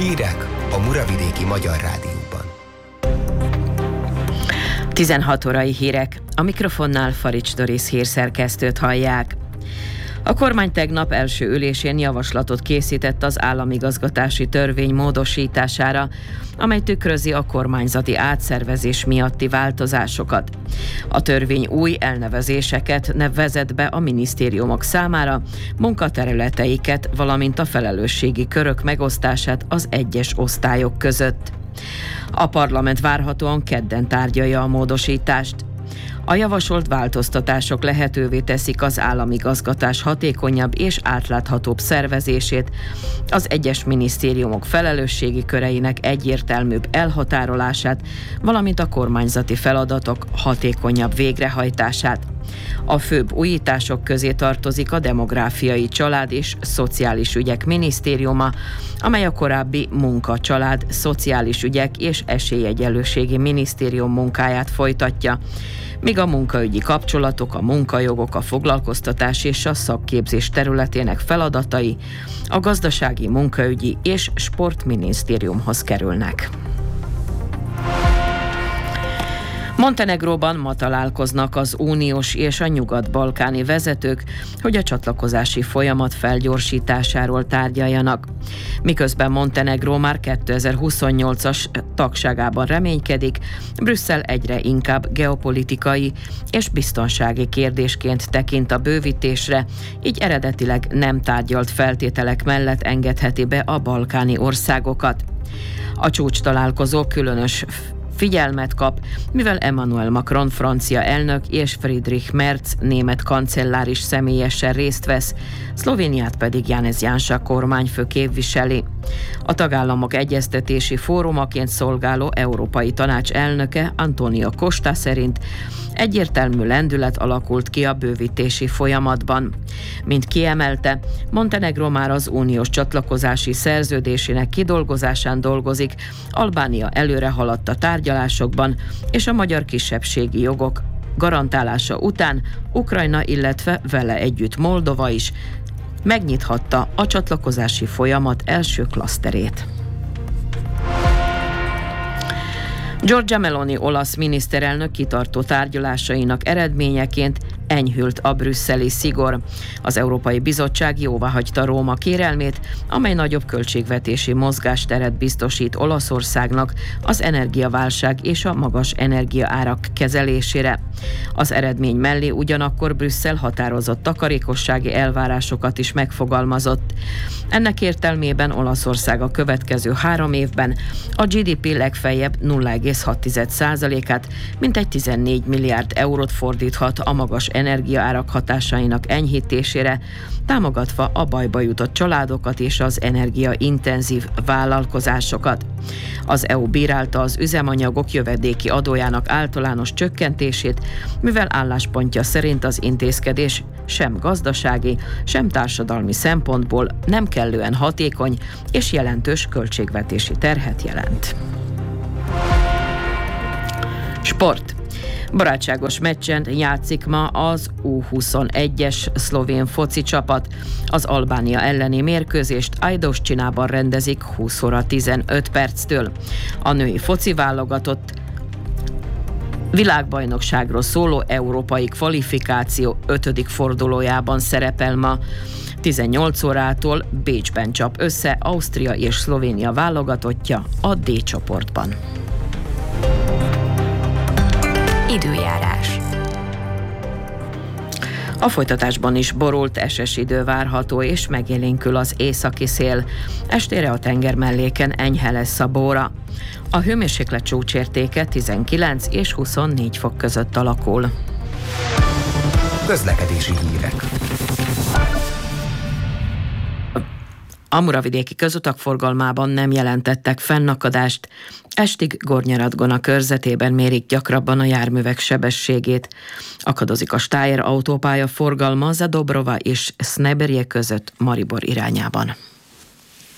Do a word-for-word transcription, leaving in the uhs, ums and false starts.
Hírek a Muravidéki Magyar Rádióban. tizenhat órai hírek. A mikrofonnál Farics Doris hírszerkesztőt hallják. A kormány tegnap első ülésén javaslatot készített az államigazgatási törvény módosítására, amely tükrözi a kormányzati átszervezés miatti változásokat. A törvény új elnevezéseket vezet be a minisztériumok számára, munkaterületeiket, valamint a felelősségi körök megosztását az egyes osztályok között. A parlament várhatóan kedden tárgyalja a módosítást. A javasolt változtatások lehetővé teszik az államigazgatás hatékonyabb és átláthatóbb szervezését, az egyes minisztériumok felelősségi köreinek egyértelműbb elhatárolását, valamint a kormányzati feladatok hatékonyabb végrehajtását. A főbb újítások közé tartozik a Demográfiai, Család és Szociális Ügyek Minisztériuma, amely a korábbi Munka, Család, Szociális Ügyek és Esélyegyenlőségi Minisztérium munkáját folytatja, míg a munkaügyi kapcsolatok, a munkajogok, a foglalkoztatás és a szakképzés területének feladatai a Gazdasági, Munkaügyi és Sportminisztériumhoz kerülnek. Montenegróban ma találkoznak az uniós és a nyugat-balkáni vezetők, hogy a csatlakozási folyamat felgyorsításáról tárgyaljanak. Miközben Montenegró már kétezer-huszonnyolcas tagságában reménykedik, Brüsszel egyre inkább geopolitikai és biztonsági kérdésként tekint a bővítésre, így eredetileg nem tárgyalt feltételek mellett engedheti be a balkáni országokat. A csúcstalálkozó különös figyelmet kap, mivel Emmanuel Macron francia elnök és Friedrich Merz német kancellár is személyesen részt vesz, Szlovéniát pedig Janez Janša kormányfő képviseli. A tagállamok egyeztetési fórumaként szolgáló Európai Tanács elnöke Antonio Costa szerint egyértelmű lendület alakult ki a bővítési folyamatban. Mint kiemelte, Montenegró már az uniós csatlakozási szerződésének kidolgozásán dolgozik, Albánia előre haladt a tárgyalásokban, és a magyar kisebbségi jogok garantálása után Ukrajna, illetve vele együtt Moldova is megnyithatta a csatlakozási folyamat első klaszterét. Giorgia Meloni olasz miniszterelnök kitartó tárgyalásainak eredményeként enyhült a brüsszeli szigor. Az Európai Bizottság jóváhagyta Róma kérelmét, amely nagyobb költségvetési mozgásteret biztosít Olaszországnak az energiaválság és a magas energiaárak kezelésére. Az eredmény mellé ugyanakkor Brüsszel határozott takarékossági elvárásokat is megfogalmazott. Ennek értelmében Olaszország a következő három évben a gé dé pé legfeljebb nulla egész hat százalékát, mintegy tizennégy milliárd eurót fordíthat a magas energiaárak hatásainak enyhítésére, támogatva a bajba jutott családokat és az energiaintenzív vállalkozásokat. Az é u bírálta az üzemanyagok jövedéki adójának általános csökkentését, mivel álláspontja szerint az intézkedés sem gazdasági, sem társadalmi szempontból nem kellően hatékony és jelentős költségvetési terhet jelent. Sport. Barátságos meccsen játszik ma az U huszonegyes szlovén foci csapat. Az Albánia elleni mérkőzést Ajdovcsinában rendezik húsz óra tizenöt perctől. A női foci válogatott világbajnokságról szóló európai kvalifikáció ötödik fordulójában szerepel ma. tizennyolc órától Bécsben csap össze Ausztria és Szlovénia válogatottja a D csoportban. Időjárás. A folytatásban is borult, eses idő várható, és megélénkül az északi szél. Estére a tengermelléken enyhe lesz a bóra. A hőmérséklet csúcsértéke tizenkilenc és huszonnégy fok között alakul. Közlekedési hírek. A muravidéki közutak forgalmában nem jelentettek fennakadást. Estig Gornyaradgona körzetében mérik gyakrabban a járművek sebességét. Akadozik a Stájer autópálya forgalma Zadobrova és Sneberje között Maribor irányában.